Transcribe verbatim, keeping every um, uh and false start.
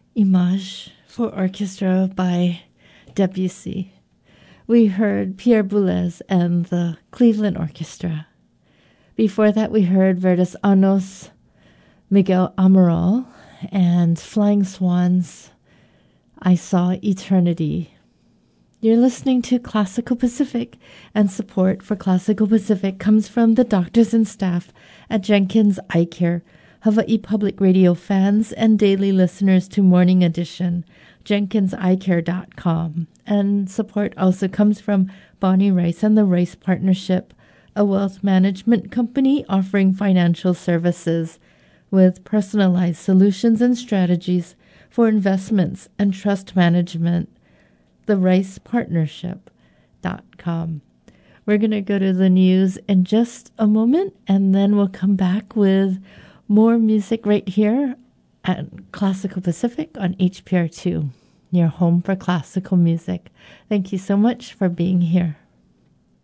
Image for orchestra by Debussy. We heard Pierre Boulez and the Cleveland Orchestra. Before that, we heard Verdes Anos, Miguel Amaral, and Flying Swans, I Saw Eternity. You're listening to Classical Pacific, and support for Classical Pacific comes from the doctors and staff at Jenkins Eye Care, Hawaii Public Radio fans, and daily listeners to Morning Edition, jenkins eye care dot com. And support also comes from Bonnie Rice and the Rice Partnership, a wealth management company offering financial services with personalized solutions and strategies for investments and trust management. the rice partnership dot com. We're going to go to the news in just a moment, and then we'll come back with more music right here at Classical Pacific on H P R two, your home for classical music. Thank you so much for being here.